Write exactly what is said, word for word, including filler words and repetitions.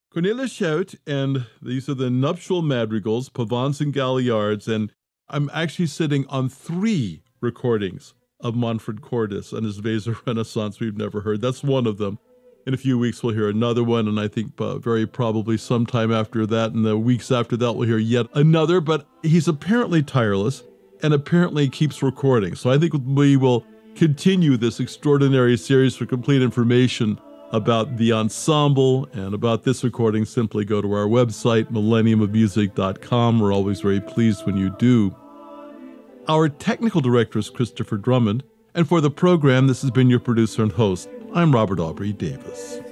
Cornelis Schout, and these are the nuptial madrigals, pavans and galliards, and I'm actually sitting on three recordings of Manfred Cordes and his Weser Renaissance we've never heard. That's one of them. In a few weeks, we'll hear another one, and I think uh, very probably sometime after that, and the weeks after that, we'll hear yet another, but he's apparently tireless and apparently keeps recording. So I think we will continue this extraordinary series. For complete information about the ensemble and about this recording, simply go to our website, millennium of music dot com. We're always very pleased when you do. Our technical director is Christopher Drummond, and for the program, this has been your producer and host. I'm Robert Aubrey Davis.